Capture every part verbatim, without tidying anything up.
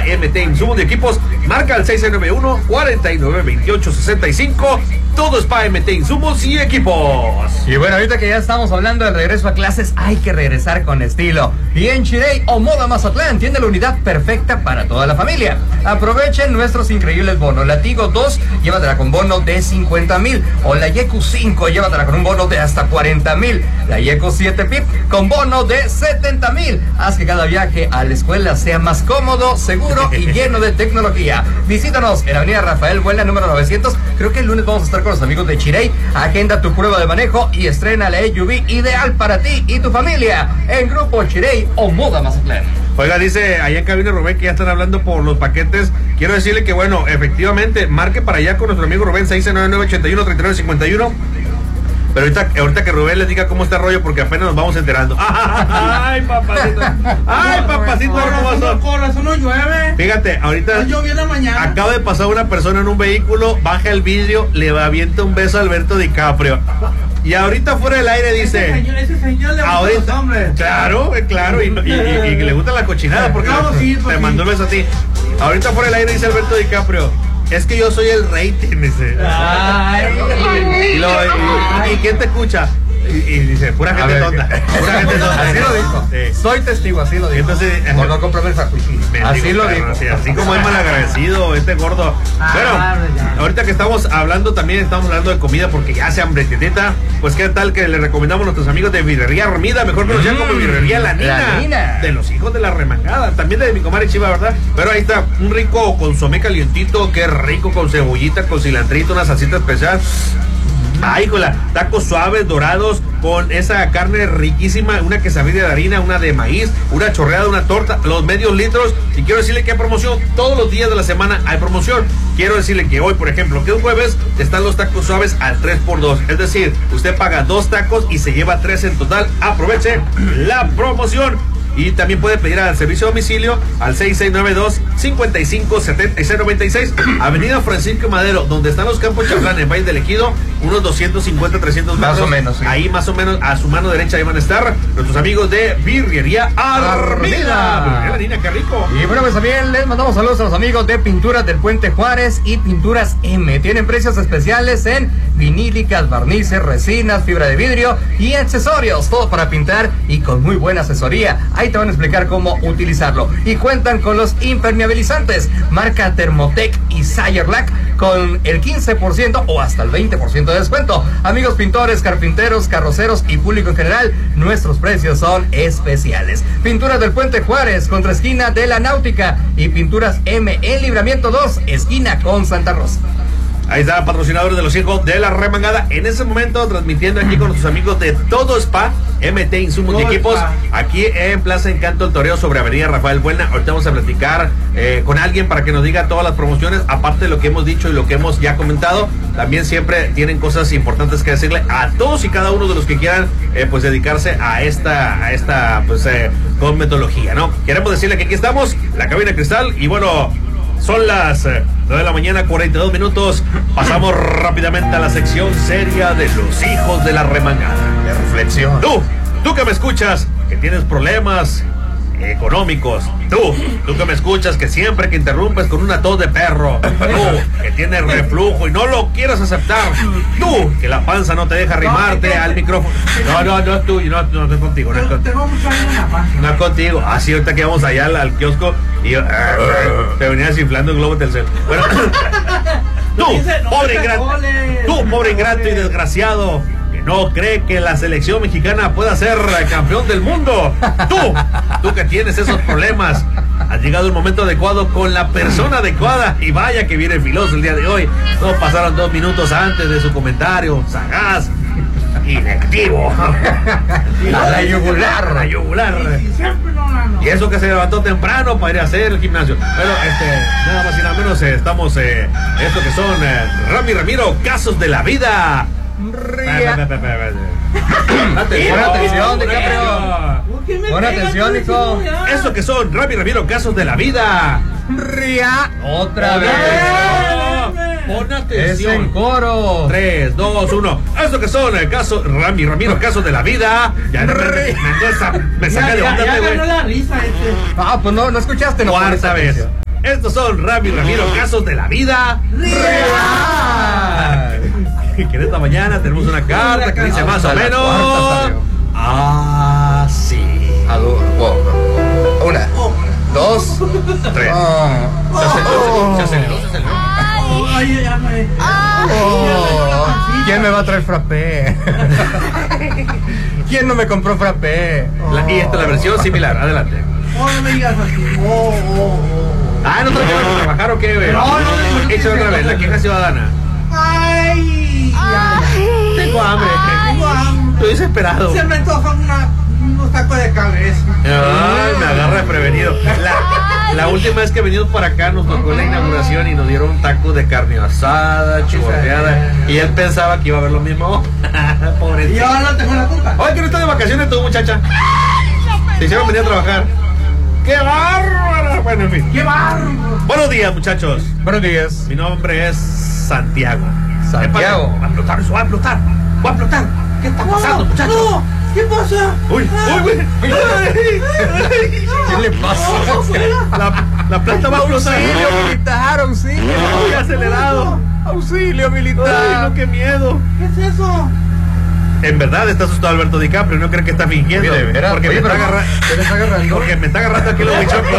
M T Insumos de Equipos. Marca al seis seis nueve uno, cuatro nueve dos ocho, seis cinco. Todo es para M T Insumos y Equipos. Y bueno, ahorita que ya estamos hablando del regreso a clases, hay que regresar con estilo. Y en Chirey o Moda Mazatlán tiene la unidad perfecta para toda la familia. Aprovechen nuestros increíbles bonos. La Tigo dos, llévatela con bono de cincuenta mil. O la Yeku cinco, llévatela con un bono de hasta cuarenta mil. La Yeku siete Pip con bono de setenta mil. Haz que cada viaje a la escuela sea más cómodo, seguro y lleno de tecnología. Visítanos en Avenida Rafael Buena, número novecientos. Creo que el lunes vamos a estar con los amigos de Chirey. Agenda tu prueba de manejo y estrena la S U V ideal para ti y tu familia en Grupo Chirey o Moda Mazatlán. Oiga, dice allá en cabina Rubén que ya están hablando por los paquetes. Quiero decirle que, bueno, efectivamente, marque para allá con nuestro amigo Rubén, seis nueve nueve, ocho uno, tres nueve cinco uno. Pero ahorita, ahorita que Rubén les diga cómo está el rollo, porque apenas nos vamos enterando. ¡Ay, papacito! ¡Ay, papacito hermoso! Corazón no llueve. Fíjate, ahorita No llovió en la mañana. acaba de pasar una persona en un vehículo, baja el vidrio, le avienta un beso a Alberto DiCaprio. Y ahorita fuera del aire dice... Ese señor, ese señor le gusta ahorita, a los hombres. Claro, eh, claro, y, y, y, y le gusta la cochinada porque No, le, sí, pues te sí. mandó el beso a ti. Ahorita fuera del aire dice Alberto DiCaprio, es que yo soy el rating, dice. Ay. Y, lo, y, y ¿quién te escucha? Y, y dice, pura A gente ver, tonta. ¿qué? Pura gente tonta. Así lo dijo. Sí. Soy testigo, así lo dijo. Entonces, por no comprarme el faculty. Así lo dijo. Así, así como es malagradecido este gordo. Bueno, ahorita que estamos hablando también, estamos hablando de comida porque ya se hambreteteta. Pues qué tal que le recomendamos a nuestros amigos de Birrería Armida, mejor conocida mm, como Birrería La Nina, La Nina. de los hijos de la remangada. También de mi comadre Chiva, ¿verdad? Pero ahí está, un rico consomé calientito, qué rico, con cebollita, con cilantrito, una salsita especial. Ay, con la tacos suaves, dorados, con esa carne riquísima, una quesadilla de harina, una de maíz, una chorreada, una torta, los medios litros. Y quiero decirle que hay promoción, todos los días de la semana hay promoción. Quiero decirle que hoy, por ejemplo, que un jueves están los tacos suaves al tres por dos. Es decir, usted paga dos tacos y se lleva tres en total. Aproveche la promoción. Y también puede pedir al servicio de domicilio al seis seis nueve dos, cinco cinco, siete seis nueve seis, Avenida Francisco Madero, donde están los Campos Chablán, en Valle del Ejido, unos doscientos cincuenta, trescientos metros. Más o menos, sí. Ahí más o menos a su mano derecha ahí van a estar nuestros amigos de Birrería Armida. Birrería La Nina, qué rico. Y bueno, pues también les mandamos saludos a los amigos de Pinturas del Puente Juárez y Pinturas M. Tienen precios especiales en vinílicas, barnices, resinas, fibra de vidrio y accesorios. Todo para pintar y con muy buena asesoría. Ahí te van a explicar cómo utilizarlo. Y cuentan con los impermeabilizantes marca Thermotec y Sayer Black con el quince por ciento o hasta el veinte por ciento de descuento. Amigos pintores, carpinteros, carroceros y público en general, nuestros precios son especiales. Pinturas del Puente Juárez, contra esquina de la Náutica, y Pinturas M en Libramiento dos, esquina con Santa Rosa. Ahí está, patrocinadores de los hijos de la remangada. En ese momento, transmitiendo aquí con nuestros amigos de Todo Spa, M T Insumos y Equipos, aquí en Plaza Encanto El Toreo, sobre Avenida Rafael Buena. Ahorita vamos a platicar eh, con alguien para que nos diga todas las promociones, aparte de lo que hemos dicho y lo que hemos ya comentado. También siempre tienen cosas importantes que decirle a todos y cada uno de los que quieran eh, pues dedicarse a esta, a esta pues eh, con metodología, ¿no? Queremos decirle que aquí estamos, la cabina de cristal, y bueno, son las eh, nueve de la mañana, cuarenta y dos minutos. Pasamos rápidamente a la sección seria de los hijos de la remangada. De reflexión. Tú, tú que me escuchas, que tienes problemas económicos. Tú, tú que me escuchas, que siempre que interrumpes con una tos de perro. Tú, que tienes reflujo y no lo quieres aceptar. Tú, que la panza no te deja arrimarte al micrófono. No, no, no es tú, no, no, no es contigo. No es contigo. Tengo mucho años en la panza. No es contigo. Ah, sí, ahorita que vamos allá al, al kiosco y yo, ah, te venías inflando el globo Telcel. Bueno, tú, pobre ingrato, tú, pobre ingrato y desgraciado, que no cree que la selección mexicana pueda ser campeón del mundo. Tú, tú que tienes esos problemas, has llegado el momento adecuado con la persona adecuada. Y vaya que viene filoso el día de hoy. No pasaron dos minutos antes de su comentario sagaz, inactivo. A la yugular. A la yugular. Y siempre no gano. Y eso que se levantó temprano para ir a hacer el gimnasio. Bueno, este, nada más y nada menos, eh, estamos, eh, esto que son eh, Rami Ramiro, casos de la vida. Ría. Pon Pon atención, DiCaprio. ¿Por qué me Pon pegas, atención, hijo. ya? Eso que son Rami Ramiro, casos de la vida. Ría. Otra vez. Pon Es en atención. coro. tres, dos, uno. Eso que son el caso Rami Ramiro, casos de la vida. Ya no me, me, me saca Ya, de ya, onda, ya güey. ganó la risa este. Ah, pues no, no escuchaste. No Cuarta pones vez. atención. Estos son Rami Ramiro, casos de la vida real. Que en esta mañana tenemos una carta que dice más o menos así. A do- wow. Una, dos, Tres. Oh. Se aceleró, se aceleró, se aceleró. Ay, ya me. Oh. ¿Quién me va a traer frappé? ¿Quién no me compró frappé? La- y esta es la versión similar. Adelante. Oh, no me digas así. Oh, oh, oh. Ah, ¿no te lo quiero trabajar o qué, güey? No, no, no, no, Échale otra vez, la queja ciudadana. Ay, ya, Tengo hambre. Tengo hambre. Estoy desesperado. Se me antoja una, unos tacos de cabeza. Ay, me agarra desprevenido. La, la última vez que venimos para acá nos tocó la inauguración y nos dieron un taco de carne asada, chivorreada. Y él pensaba que iba a haber lo mismo. Y Pobrecito. yo no tengo la culpa. Oye, que no estás de vacaciones tú, muchacha. Se hicieron venir a trabajar. ¡Qué bárbara! Bueno, en fin. ¡Qué barro! Buenos días, muchachos. Buenos días. Mi nombre es Santiago. Santiago. Va a explotar, eso va a explotar. Va a explotar. ¿Qué está pasando, muchachos? No, ¿qué pasa? Uy, uy, güey. ¿Qué le pasa? La, la planta va a explotar. Auxilio militar, auxilio. Muy acelerado. Auxilio Ay, militar. no, qué miedo. ¿Qué es eso? En verdad está asustado Alberto DiCaprio, no cree que está fingiendo. Mire, verá, porque oye, me está pero agarrando. ¿qué le está agarrando? Porque me está agarrando aquí los bichocos.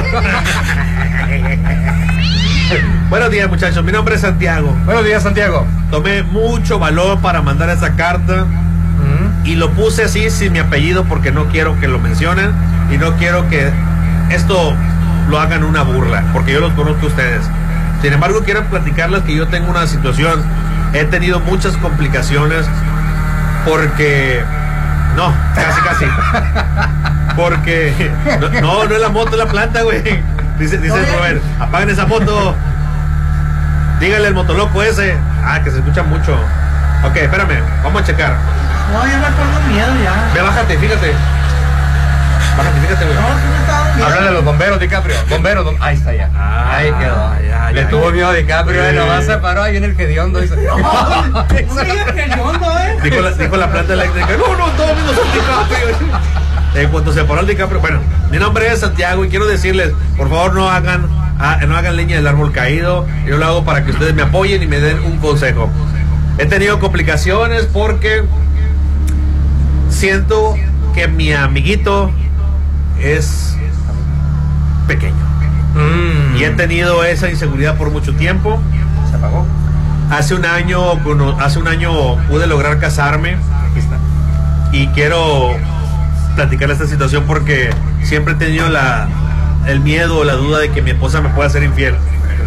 Buenos días, muchachos. Mi nombre es Santiago. Buenos días, Santiago. Tomé mucho valor para mandar esa carta Mm. y lo puse así sin mi apellido porque no quiero que lo mencionen y no quiero que esto lo hagan una burla, porque yo los conozco a ustedes. Sin embargo, quiero platicarles que yo tengo una situación. He tenido muchas complicaciones porque... No, casi, casi. Porque... No, no, no es la moto, es la planta, güey. Dice, dice el Robert, apaguen esa moto. Dígale al motoloco ese. Ah, que se escucha mucho. Ok, espérame, vamos a checar. No, ya me acuerdo miedo ya. Ve, bájate, fíjate. Bájate, fíjate, güey. No, sí me está dando miedo. Háblale a los bomberos, DiCaprio. Bomberos, dom- ahí está ya. Ah, ahí quedó. ya, Le ya, tuvo ya. miedo a DiCaprio, Sí. eh, nomás se paró ahí en el hediondo. Dice, No, no me digas que el hondo, ¿eh? Dijo la, dijo la planta eléctrica. No, no, todo el mundo son DiCaprio. En cuanto se paró el DiCaprio. Bueno, mi nombre es Santiago y quiero decirles, por favor, no hagan, ah, no hagan leña del árbol caído. Yo lo hago para que ustedes me apoyen y me den un consejo. He tenido complicaciones porque siento que mi amiguito es pequeño. mm, Y he tenido esa inseguridad por mucho tiempo. se apagó. Hace un año, cono- hace un año pude lograr casarme. Aquí está. Y quiero platicar esta situación porque siempre he tenido la, el miedo o la duda de que mi esposa me pueda ser infiel.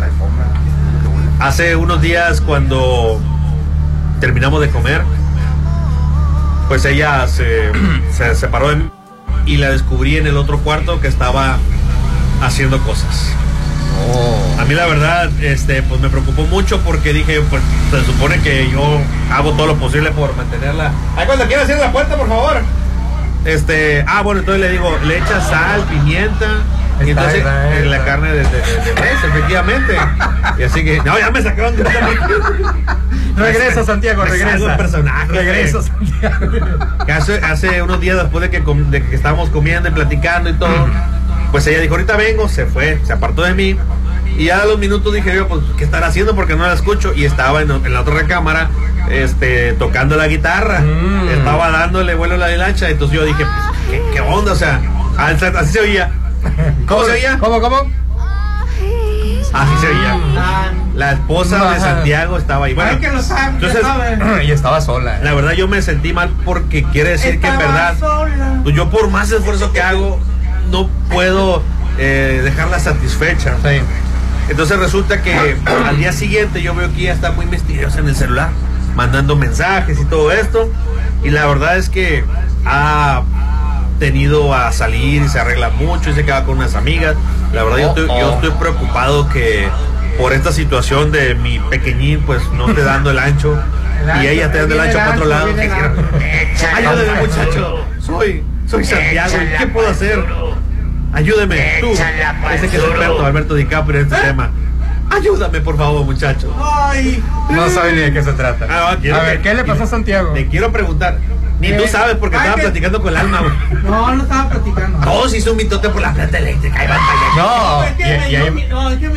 Hace unos días cuando terminamos de comer, pues ella se, se separó de mí y la descubrí en el otro cuarto que estaba haciendo cosas. Oh. A mí la verdad, este, pues me preocupó mucho porque dije, pues se supone que yo hago todo lo posible por mantenerla. Ay, cuando quiera cierra la puerta, por favor. Este, ah, bueno, entonces le digo, le echa sal, pimienta, y Está entonces bien, eh, la está. carne de, de, de, de res, efectivamente. Y así que, no, ya me sacaron de Regresa, Santiago, Me salgo regresa. el personaje. Regresa, Santiago. Que hace, hace unos días después de que, com- de que estábamos comiendo y platicando y todo, pues ella dijo, ahorita vengo, se fue, se apartó de mí. Y ya a los minutos dije yo, pues, ¿qué estará haciendo? Porque no la escucho. Y estaba en, en la otra recámara, este, tocando la guitarra. Mm. Estaba dándole vuelo a la hilacha. Entonces yo dije, pues, ¿qué, qué onda? O sea, así así se oía. ¿Cómo se oía? ¿Cómo, cómo? Así se oía. Ah, La esposa de Ajá. Santiago estaba ahí. Bueno, ay, que lo sabe, entonces, que sabe. Y estaba sola. la verdad yo me sentí mal porque quiere decir que en Estaba verdad, sola. pues yo por más esfuerzo que hago, no puedo eh, dejarla satisfecha. Sí. Entonces resulta que al día siguiente yo veo que ella está muy misteriosa en el celular, mandando mensajes y todo esto. Y la verdad es que ha tenido a salir y se arregla mucho y se queda con unas amigas. La verdad yo estoy, yo estoy preocupado que por esta situación de mi pequeñín pues no esté dando el ancho y ella esté dando el ancho para otro lado. Viene el ancho. Ayúdeme, muchacho. Soy, soy Santiago. ¿Qué puedo hacer? Ayúdeme, tú. Ese que es experto, Alberto DiCaprio, en este tema. Ayúdame, por favor, muchacho. Ay, No sabe ni de qué se trata. Ah, quiero A ver, que- ¿qué le pasó a Santiago? Te quiero preguntar. Ni tú Eh, sabes porque ay, estaba que- platicando con el alma, güey. no, no estaba platicando. Todos hizo un mitote por la planta eléctrica. Ahí van para allá. No, Es que y- me y dio ahí- mi- no, es que